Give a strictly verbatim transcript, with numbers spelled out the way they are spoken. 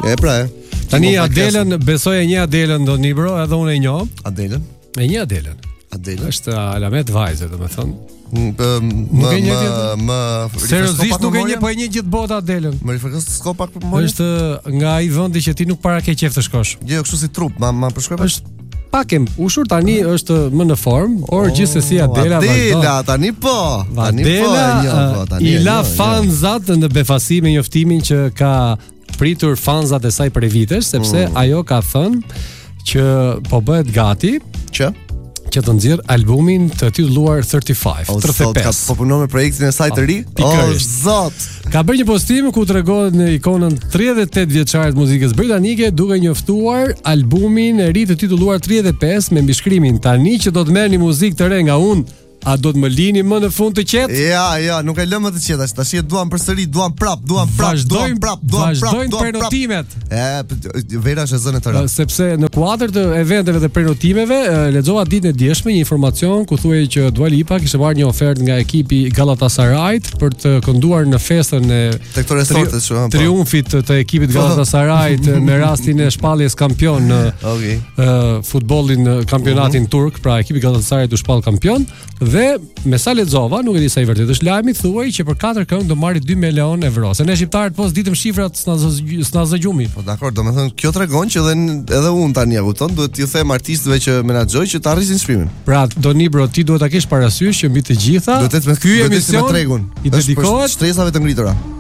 E pra e. Tani Adelën, besoj e një Adelën do Nibro, edhe unë e njoh. Adelën? E një Adelën. Adelën. Është Alamet vajze, domethënë. Nuk e një më seriozisht nuk e një, po e një gjithë bota Adelën. Më rifrekos s'ka pak për memorie. Është nga ai vendi që ti nuk para ke qef të shkosh. Jo, kështu si trup, ma ma përshkruaj. Është pak e ushur tani, është më në formë, por gjithsesi Adela vazhdon. Adela tani po. Tani po e njoh tani. I la fanzat në befasi me njoftimin që ka pritur fanzat e saj për vitesh, sepse mm. ajo ka thënë që po bëhet gati që që të nxjerr albumin të titulluar tretëdhjetë e pesë. Ka po punon me projektin e saj të ri? O zot. Ka bërë një postim ku tregon në ikonën tridhjetë e tetë vjeçare të muzikës britanike duke njoftuar albumin e ri të titulluar tridhjetë e pesë me mbishkrimin tani që do të merrni muzikë të re nga unë. A do të më lini më në fund të qetë? Ja, ja, nuk e lëm më të qetë. Tash e duam përsëri, duam prap, duam prap, duam prap, duam prap. Vazhdojnë prenotimet. E, vera është e zënë të rëndë. Sepse në kuadër të eventeve dhe prenotimeve, lexova ditën e djeshme një informacion ku thuhej që Dua Lipa kishte marrë një ofertë nga ekipi Galatasarayt për të kënduar në festën e tri triumfit të ekipit Galatasarayt me rastin e shpalljes kampion në okay. uh, futbollin kampionatin uh-huh. turk, pra ekipi Galatasarayt u shpall kampion. Dhe me sa lexova, nuk e di sa i vërtet është lajmi, thuaj që për katër këngë do marri dy milion euro. Se ne shqiptarët pos ditëm shifrat s'na s'na zgjumi. Po dakor, domethënë kjo tregon që edhe edhe unë tani e kupton, duhet t'ju them artistëve që menaxhoj që të arrisin çmimin. Pra, Donibro, ti duhet ta kesh parasysh që mbi të gjitha, ky emision i dedikohet dedikohet shtresave të ngritura.